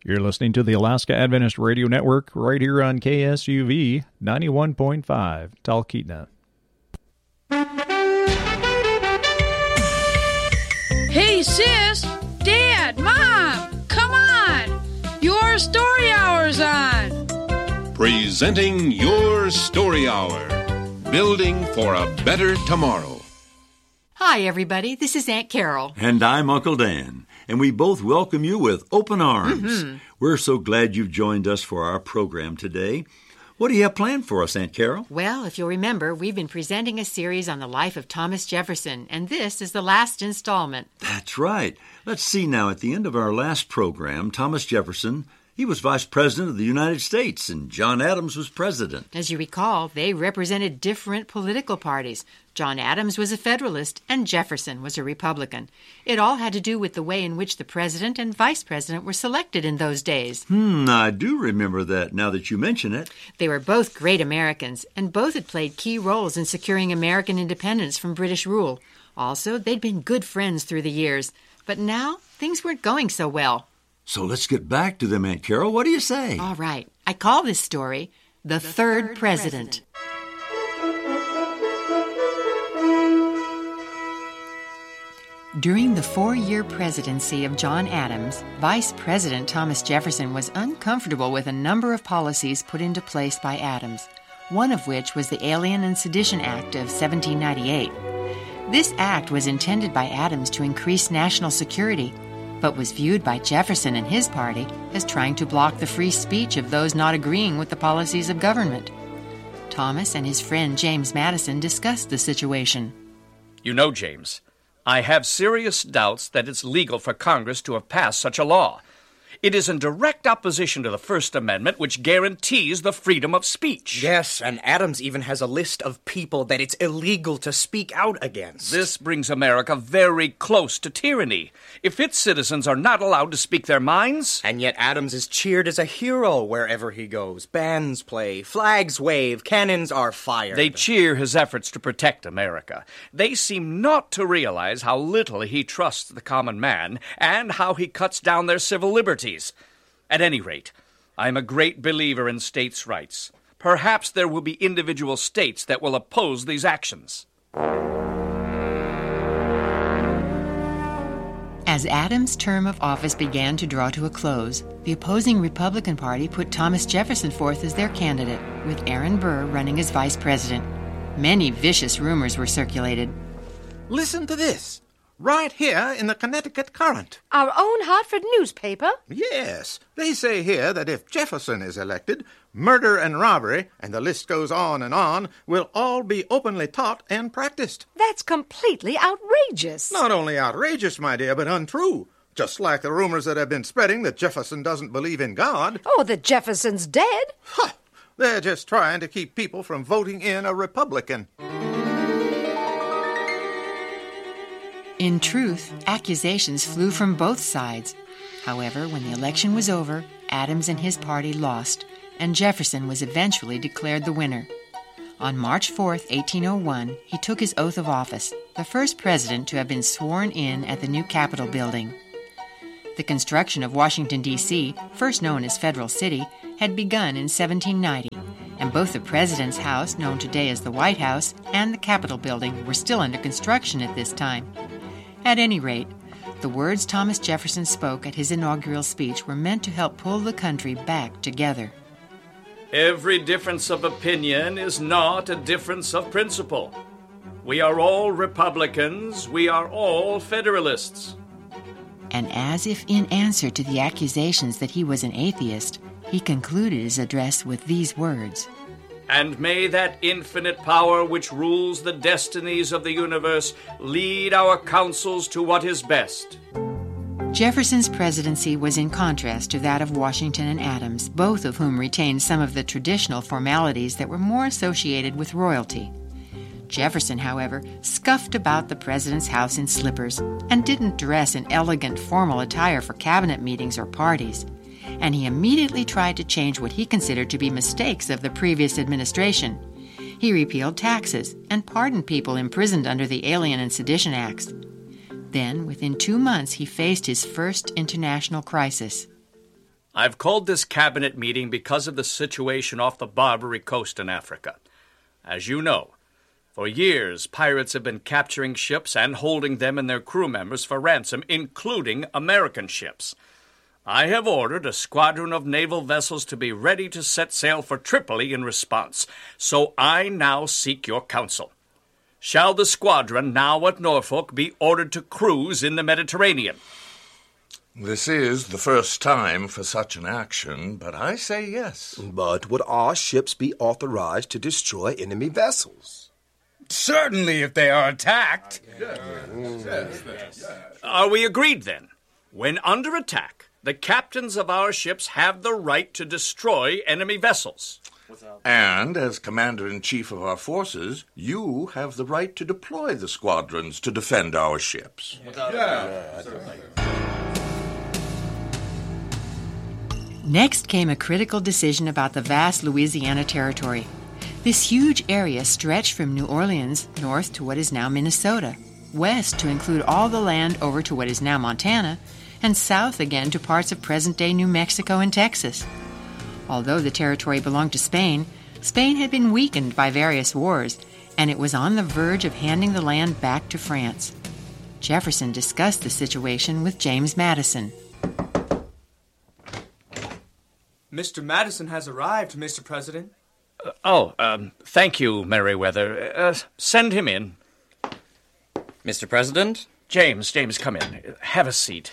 You're listening to the Alaska Adventist Radio Network right here on KSUV 91.5 Talkeetna. Hey, sis, Dad, Mom, come on! Your Story Hour's on! Presenting Your Story Hour, building for a better tomorrow. Hi, everybody. This is Aunt Carol. And I'm Uncle Dan. And we both welcome you with open arms. We're so glad you've joined us for our program today. What do you have planned for us, Aunt Carol? Well, if you'll remember, we've been presenting a series on the life of Thomas Jefferson, and this is the last installment. That's right. Let's see now. At the end of our last program, Thomas Jefferson, he was Vice President of the United States, and John Adams was President. As you recall, they represented different political parties. John Adams was a Federalist, and Jefferson was a Republican. It all had to do with the way in which the President and Vice President were selected in those days. I do remember that now that you mention it. They were both great Americans, and both had played key roles in securing American independence from British rule. Also, they'd been good friends through the years. But now, things weren't going so well. So let's get back to them, Aunt Carol. What do you say? All right. I call this story The Third President. During the 4-year presidency of John Adams, Vice President Thomas Jefferson was uncomfortable with a number of policies put into place by Adams, one of which was the Alien and Sedition Act of 1798. This act was intended by Adams to increase national security, but was viewed by Jefferson and his party as trying to block the free speech of those not agreeing with the policies of government. Thomas and his friend James Madison discussed the situation. You know, James, I have serious doubts that it's legal for Congress to have passed such a law. It is in direct opposition to the First Amendment, which guarantees the freedom of speech. Yes, and Adams even has a list of people that it's illegal to speak out against. This brings America very close to tyranny, if its citizens are not allowed to speak their minds. And yet Adams is cheered as a hero wherever he goes. Bands play, flags wave, cannons are fired. They cheer his efforts to protect America. They seem not to realize how little he trusts the common man and how he cuts down their civil liberties. At any rate, I am a great believer in states' rights. Perhaps there will be individual states that will oppose these actions. As Adams' term of office began to draw to a close, the opposing Republican Party put Thomas Jefferson forth as their candidate, with Aaron Burr running as vice president. Many vicious rumors were circulated. Listen to this. Right here in the Connecticut Current. Our own Hartford newspaper? Yes. They say here that if Jefferson is elected, murder and robbery, and the list goes on, will all be openly taught and practiced. That's completely outrageous. Not only outrageous, my dear, but untrue. Just like the rumors that have been spreading that Jefferson doesn't believe in God. Oh, that Jefferson's dead? Ha! They're just trying to keep people from voting in a Republican. In truth, accusations flew from both sides. However, when the election was over, Adams and his party lost, and Jefferson was eventually declared the winner. On March 4, 1801, he took his oath of office, the first president to have been sworn in at the new Capitol building. The construction of Washington, D.C., first known as Federal City, had begun in 1790, and both the President's House, known today as the White House, and the Capitol building were still under construction at this time. At any rate, the words Thomas Jefferson spoke at his inaugural speech were meant to help pull the country back together. Every difference of opinion is not a difference of principle. We are all Republicans. We are all Federalists. And as if in answer to the accusations that he was an atheist, he concluded his address with these words. And may that infinite power which rules the destinies of the universe lead our counsels to what is best. Jefferson's presidency was in contrast to that of Washington and Adams, both of whom retained some of the traditional formalities that were more associated with royalty. Jefferson, however, scuffed about the president's house in slippers and didn't dress in elegant, formal attire for cabinet meetings or parties. And he immediately tried to change what he considered to be mistakes of the previous administration. He repealed taxes and pardoned people imprisoned under the Alien and Sedition Acts. Then, within 2 months, he faced his first international crisis. I've called this cabinet meeting because of the situation off the Barbary Coast in Africa. As you know, for years, pirates have been capturing ships and holding them and their crew members for ransom, including American ships. I have ordered a squadron of naval vessels to be ready to set sail for Tripoli in response, so I now seek your counsel. Shall the squadron now at Norfolk be ordered to cruise in the Mediterranean? This is the first time for such an action, but I say yes. But would our ships be authorized to destroy enemy vessels? Certainly, if they are attacked. Are we agreed, then? When under attack, the captains of our ships have the right to destroy enemy vessels. And as Commander-in-Chief of our forces, you have the right to deploy the squadrons to defend our ships. Next came a critical decision about the vast Louisiana Territory. This huge area stretched from New Orleans north to what is now Minnesota, west to include all the land over to what is now Montana, and south again to parts of present-day New Mexico and Texas. Although the territory belonged to Spain, Spain had been weakened by various wars, and it was on the verge of handing the land back to France. Jefferson discussed the situation with James Madison. Mr. Madison has arrived, Mr. President. Thank you, Merriweather. Send him in. Mr. President? James, come in. Have a seat.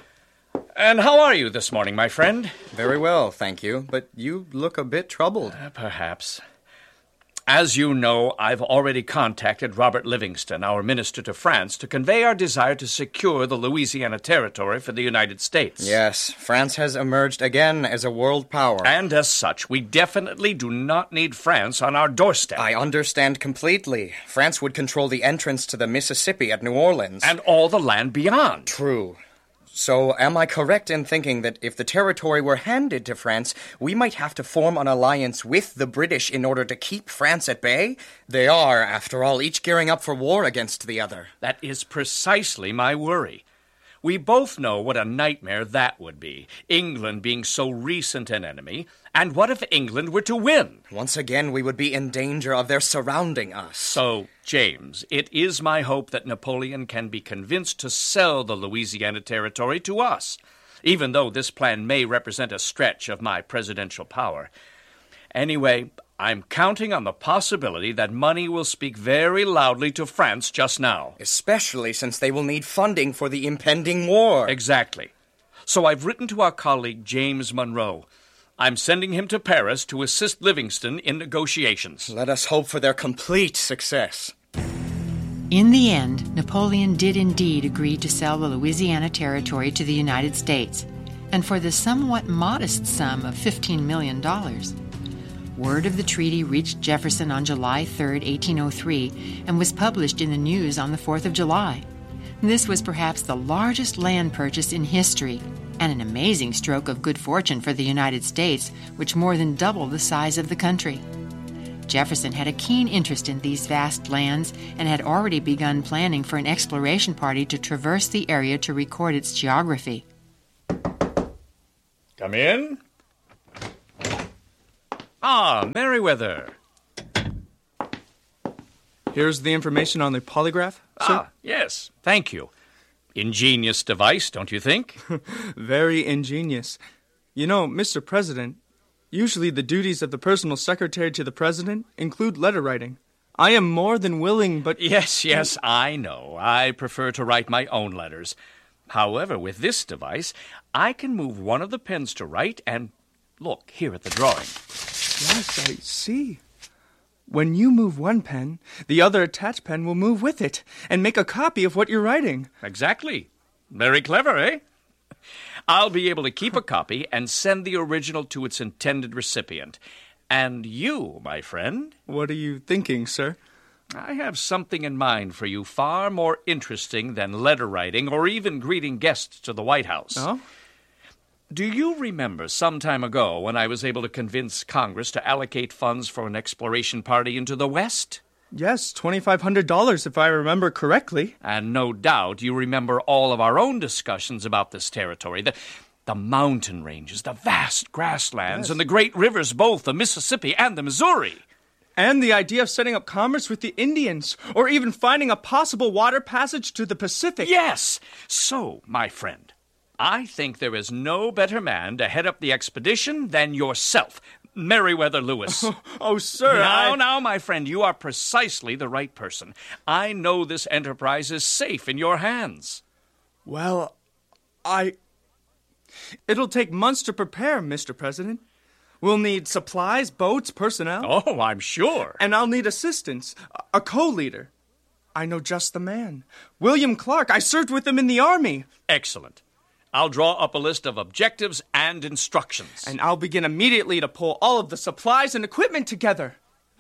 And how are you this morning, my friend? Very well, thank you, but you look a bit troubled. Perhaps. As you know, I've already contacted Robert Livingston, our minister to France, to convey our desire to secure the Louisiana Territory for the United States. Yes, France has emerged again as a world power. And as such, we definitely do not need France on our doorstep. I understand completely. France would control the entrance to the Mississippi at New Orleans. And all the land beyond. True. So, am I correct in thinking that if the territory were handed to France, we might have to form an alliance with the British in order to keep France at bay? They are, after all, each gearing up for war against the other. That is precisely my worry. We both know what a nightmare that would be, England being so recent an enemy, and what if England were to win? Once again, we would be in danger of their surrounding us. So, James, it is my hope that Napoleon can be convinced to sell the Louisiana Territory to us, even though this plan may represent a stretch of my presidential power. Anyway, I'm counting on the possibility that money will speak very loudly to France just now. Especially since they will need funding for the impending war. Exactly. So I've written to our colleague James Monroe. I'm sending him to Paris to assist Livingston in negotiations. Let us hope for their complete success. In the end, Napoleon did indeed agree to sell the Louisiana Territory to the United States, and for the somewhat modest sum of $15 million. Word of the treaty reached Jefferson on July 3, 1803, and was published in the news on the 4th of July. This was perhaps the largest land purchase in history, and an amazing stroke of good fortune for the United States, which more than doubled the size of the country. Jefferson had a keen interest in these vast lands and had already begun planning for an exploration party to traverse the area to record its geography. Come in. Ah, Merriweather. Here's the information on the polygraph, sir. Yes, thank you. Ingenious device, don't you think? Very ingenious. You know, Mr. President, usually the duties of the personal secretary to the president include letter writing. I am more than willing, but... Yes, I know. I prefer to write my own letters. However, with this device, I can move one of the pens to write and... Look, here at the drawing. Yes, I see. When you move one pen, the other attached pen will move with it and make a copy of what you're writing. Exactly. Very clever, eh? I'll be able to keep a copy and send the original to its intended recipient. And you, my friend... What are you thinking, sir? I have something in mind for you far more interesting than letter writing or even greeting guests to the White House. Oh? Do you remember some time ago when I was able to convince Congress to allocate funds for an exploration party into the West? Yes, $2,500 if I remember correctly. And no doubt you remember all of our own discussions about this territory. The The mountain ranges, the vast grasslands, and the great rivers, both the Mississippi and the Missouri. And the idea of setting up commerce with the Indians, or even finding a possible water passage to the Pacific. Yes! So, my friend, I think there is no better man to head up the expedition than yourself, Meriwether Lewis. Oh, sir, Now, my friend, you are precisely the right person. I know this enterprise is safe in your hands. Well, It'll take months to prepare, Mr. President. We'll need supplies, boats, personnel. Oh, I'm sure. And I'll need assistance, a co-leader. I know just the man. William Clark. I served with him in the Army. Excellent. I'll draw up a list of objectives and instructions. And I'll begin immediately to pull all of the supplies and equipment together.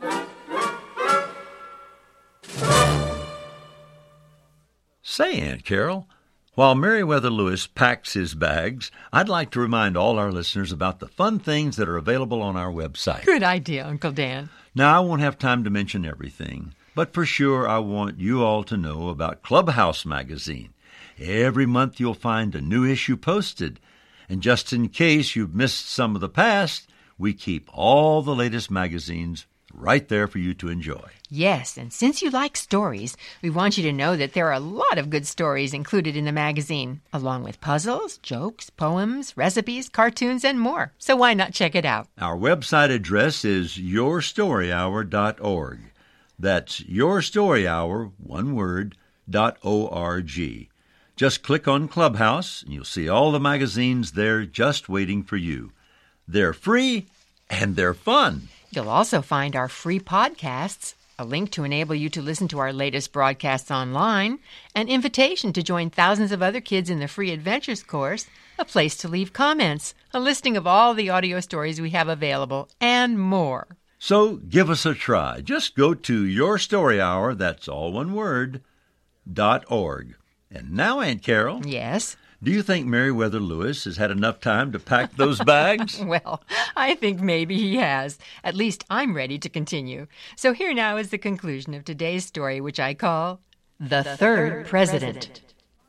Say, Aunt Carol, while Meriwether Lewis packs his bags, I'd like to remind all our listeners about the fun things that are available on our website. Good idea, Uncle Dan. Now, I won't have time to mention everything, but for sure I want you all to know about Clubhouse Magazine. Every month you'll find a new issue posted, and just in case you've missed some of the past, we keep all the latest magazines right there for you to enjoy. Yes, and since you like stories, we want you to know that there are a lot of good stories included in the magazine, along with puzzles, jokes, poems, recipes, cartoons, and more. So why not check it out? Our website address is yourstoryhour.org. That's yourstoryhour, one word, .org. Just click on Clubhouse, and you'll see all the magazines there just waiting for you. They're free, and they're fun. You'll also find our free podcasts, a link to enable you to listen to our latest broadcasts online, an invitation to join thousands of other kids in the Free Adventures course, a place to leave comments, a listing of all the audio stories we have available, and more. So give us a try. Just go to yourstoryhour, that's all one word, .org. And now, Aunt Carol. Yes? Do you think Meriwether Lewis has had enough time to pack those bags? Well, I think maybe he has. At least I'm ready to continue. So here now is the conclusion of today's story, which I call The Third President.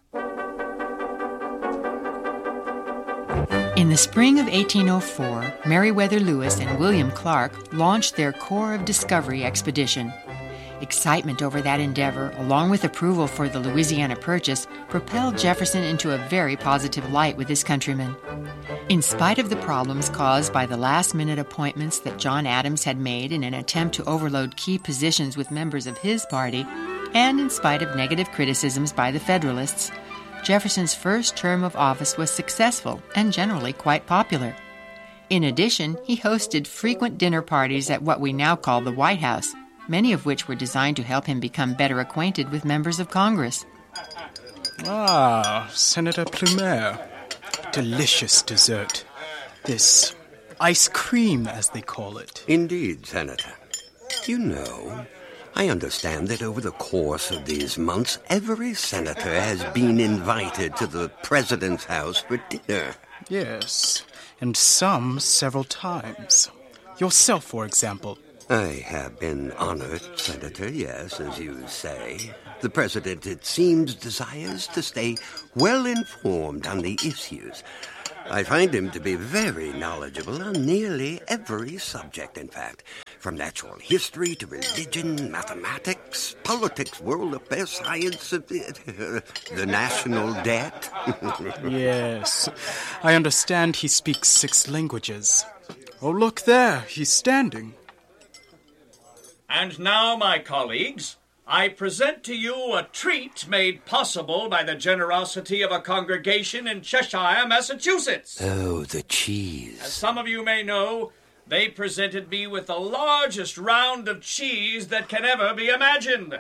In the spring of 1804, Meriwether Lewis and William Clark launched their Corps of Discovery expedition. Excitement over that endeavor, along with approval for the Louisiana Purchase, propelled Jefferson into a very positive light with his countrymen. In spite of the problems caused by the last-minute appointments that John Adams had made in an attempt to overload key positions with members of his party, and in spite of negative criticisms by the Federalists, Jefferson's first term of office was successful and generally quite popular. In addition, he hosted frequent dinner parties at what we now call the White House, many of which were designed to help him become better acquainted with members of Congress. Ah, Senator Plumer. Delicious dessert. This ice cream, as they call it. Indeed, Senator. You know, I understand that over the course of these months, every senator has been invited to the President's house for dinner. Yes, and some several times. Yourself, for example. I have been honored, Senator, yes, as you say. The President, it seems, desires to stay well informed on the issues. I find him to be very knowledgeable on nearly every subject, in fact. From natural history to religion, mathematics, politics, world affairs, science, the national debt. Yes, I understand he speaks 6 languages. Oh, look there, he's standing. And now, my colleagues, I present to you a treat made possible by the generosity of a congregation in Cheshire, Massachusetts. Oh, the cheese. As some of you may know, they presented me with the largest round of cheese that can ever be imagined.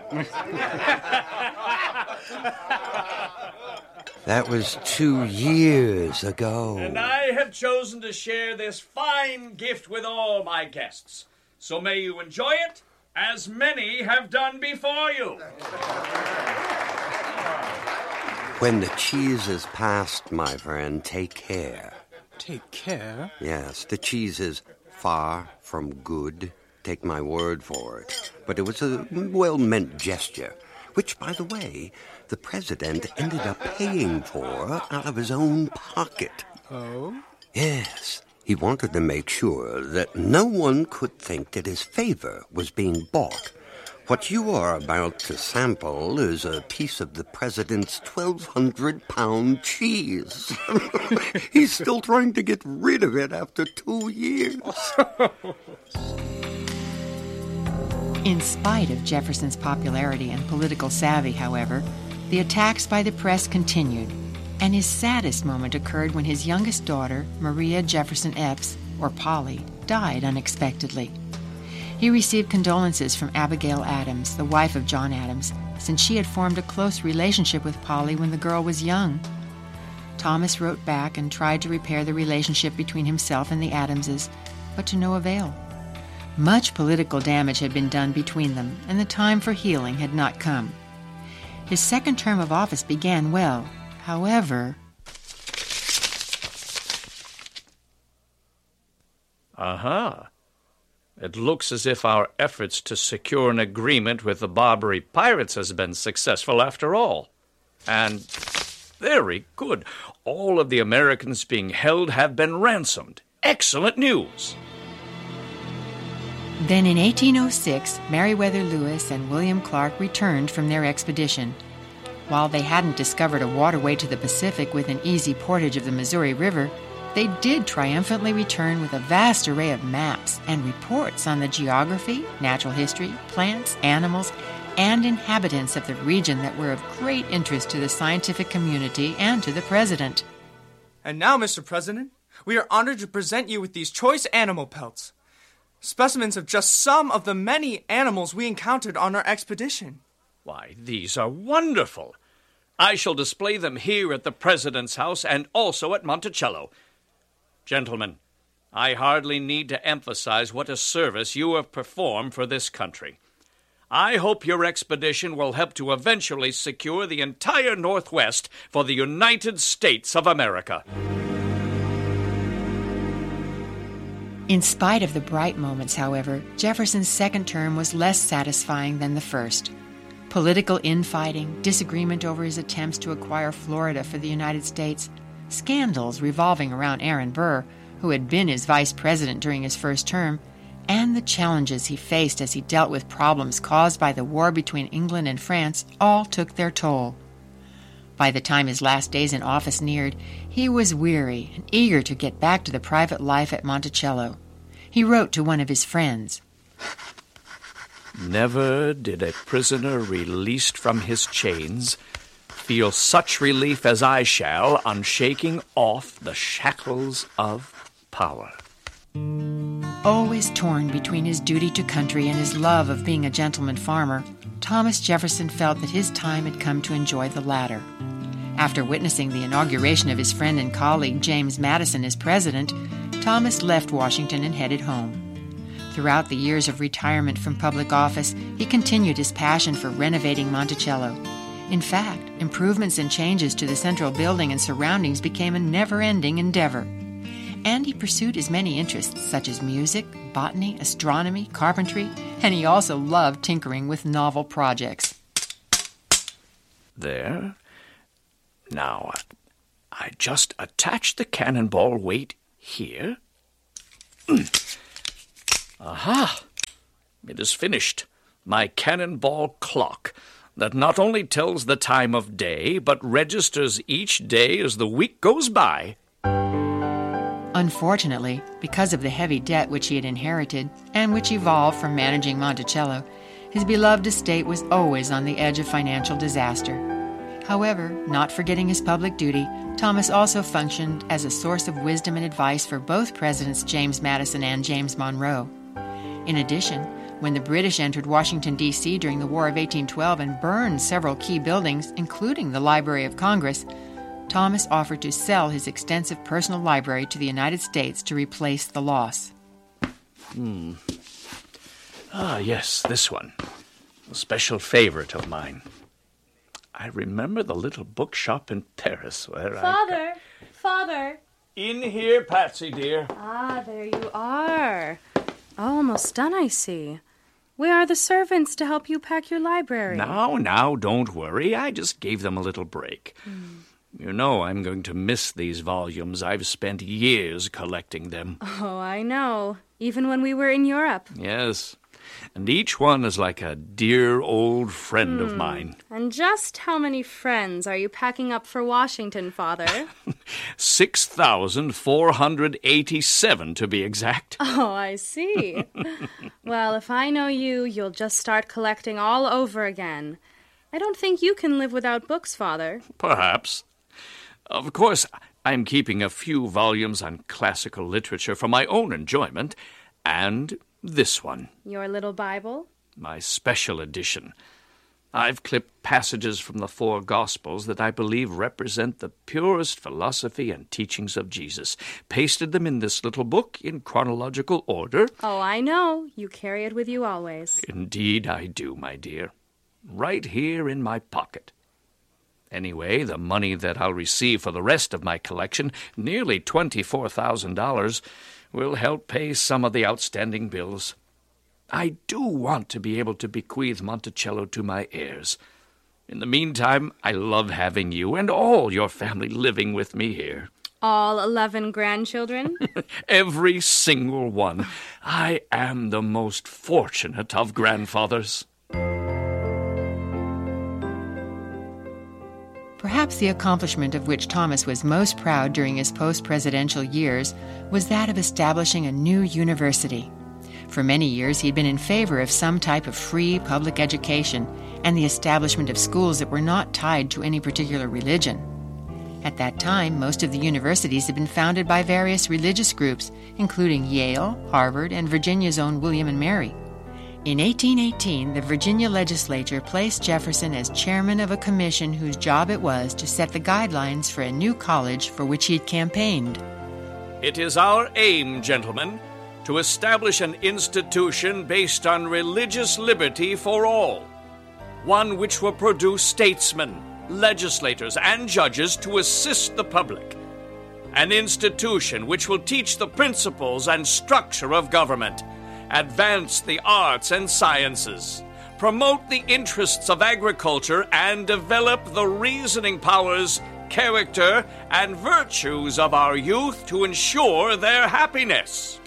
That was 2 years ago. And I have chosen to share this fine gift with all my guests. So may you enjoy it, as many have done before you. When the cheese is passed, my friend, take care. Take care? Yes, the cheese is far from good. Take my word for it. But it was a well-meant gesture, which, by the way, the President ended up paying for out of his own pocket. Oh? Yes. He wanted to make sure that no one could think that his favor was being bought. What you are about to sample is a piece of the president's 1,200-pound cheese. He's still trying to get rid of it after 2 years. In spite of Jefferson's popularity and political savvy, however, the attacks by the press continued, and his saddest moment occurred when his youngest daughter, Maria Jefferson Epps, or Polly, died unexpectedly. He received condolences from Abigail Adams, the wife of John Adams, since she had formed a close relationship with Polly when the girl was young. Thomas wrote back and tried to repair the relationship between himself and the Adamses, but to no avail. Much political damage had been done between them, and the time for healing had not come. His second term of office began well. However... Aha! It looks as if our efforts to secure an agreement with the Barbary pirates has been successful after all. And very good. All of the Americans being held have been ransomed. Excellent news! Then in 1806, Meriwether Lewis and William Clark returned from their expedition. While they hadn't discovered a waterway to the Pacific with an easy portage of the Missouri River, they did triumphantly return with a vast array of maps and reports on the geography, natural history, plants, animals, and inhabitants of the region that were of great interest to the scientific community and to the President. And now, Mr. President, we are honored to present you with these choice animal pelts, specimens of just some of the many animals we encountered on our expedition. Why, these are wonderful. I shall display them here at the President's house and also at Monticello. Gentlemen, I hardly need to emphasize what a service you have performed for this country. I hope your expedition will help to eventually secure the entire Northwest for the United States of America. In spite of the bright moments, however, Jefferson's second term was less satisfying than the first. Political infighting, disagreement over his attempts to acquire Florida for the United States, scandals revolving around Aaron Burr, who had been his vice president during his first term, and the challenges he faced as he dealt with problems caused by the war between England and France all took their toll. By the time his last days in office neared, he was weary and eager to get back to the private life at Monticello. He wrote to one of his friends, "Never did a prisoner released from his chains feel such relief as I shall on shaking off the shackles of power." Always torn between his duty to country and his love of being a gentleman farmer, Thomas Jefferson felt that his time had come to enjoy the latter. After witnessing the inauguration of his friend and colleague James Madison as president, Thomas left Washington and headed home. Throughout the years of retirement from public office, he continued his passion for renovating Monticello. In fact, improvements and changes to the central building and surroundings became a never-ending endeavor. And he pursued his many interests, such as music, botany, astronomy, carpentry, and he also loved tinkering with novel projects. There. Now, I just attach the cannonball weight here. Aha! It is finished. My cannonball clock that not only tells the time of day, but registers each day as the week goes by. Unfortunately, because of the heavy debt which he had inherited, and which evolved from managing Monticello, his beloved estate was always on the edge of financial disaster. However, not forgetting his public duty, Thomas also functioned as a source of wisdom and advice for both Presidents James Madison and James Monroe. In addition, when the British entered Washington, D.C. during the War of 1812 and burned several key buildings, including the Library of Congress, Thomas offered to sell his extensive personal library to the United States to replace the loss. Ah, yes, this one. A special favorite of mine. I remember the little bookshop in Paris where Father! In here, Patsy, dear. Ah, there you are. Almost done, I see. Where are the servants to help you pack your library? Now, don't worry. I just gave them a little break. You know I'm going to miss these volumes. I've spent years collecting them. Oh, I know. Even when we were in Europe. Yes. And each one is like a dear old friend of mine. And just how many friends are you packing up for Washington, Father? 6,487 to be exact. Oh, I see. Well, if I know you, you'll just start collecting all over again. I don't think you can live without books, Father. Perhaps. Of course, I'm keeping a few volumes on classical literature for my own enjoyment, and this one. Your little Bible? My special edition. I've clipped passages from the 4 Gospels that I believe represent the purest philosophy and teachings of Jesus, pasted them in this little book in chronological order. Oh, I know. You carry it with you always. Indeed I do, my dear. Right here in my pocket. Anyway, the money that I'll receive for the rest of my collection, nearly $24,000, will help pay some of the outstanding bills. I do want to be able to bequeath Monticello to my heirs. In the meantime, I love having you and all your family living with me here. All 11 grandchildren? Every single one. I am the most fortunate of grandfathers. Perhaps the accomplishment of which Thomas was most proud during his post-presidential years was that of establishing a new university. For many years, he'd been in favor of some type of free public education and the establishment of schools that were not tied to any particular religion. At that time, most of the universities had been founded by various religious groups, including Yale, Harvard, and Virginia's own William and Mary. In 1818, the Virginia legislature placed Jefferson as chairman of a commission whose job it was to set the guidelines for a new college for which he'd campaigned. It is our aim, gentlemen, to establish an institution based on religious liberty for all, one which will produce statesmen, legislators, and judges to assist the public, an institution which will teach the principles and structure of government, advance the arts and sciences, promote the interests of agriculture, and develop the reasoning powers, character, and virtues of our youth to ensure their happiness.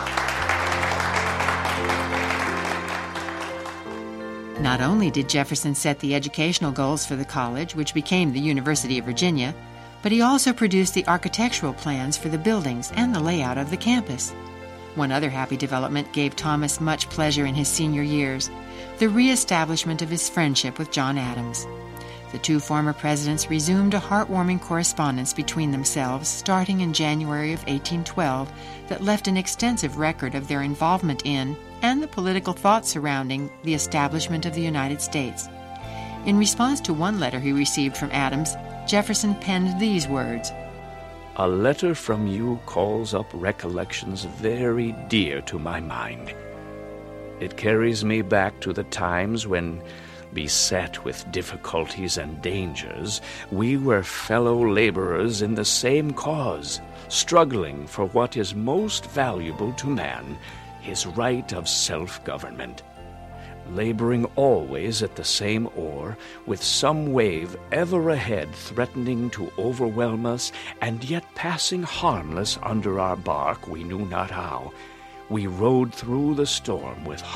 Not only did Jefferson set the educational goals for the college, which became the University of Virginia, but he also produced the architectural plans for the buildings and the layout of the campus. One other happy development gave Thomas much pleasure in his senior years, the reestablishment of his friendship with John Adams. The 2 former presidents resumed a heartwarming correspondence between themselves starting in January of 1812 that left an extensive record of their involvement in and the political thought surrounding the establishment of the United States. In response to one letter he received from Adams, Jefferson penned these words: "A letter from you calls up recollections very dear to my mind. It carries me back to the times when, beset with difficulties and dangers, we were fellow laborers in the same cause, struggling for what is most valuable to man, his right of self-government. Laboring always at the same oar, with some wave ever ahead threatening to overwhelm us, and yet passing harmless under our bark we knew not how, we rode through the storm with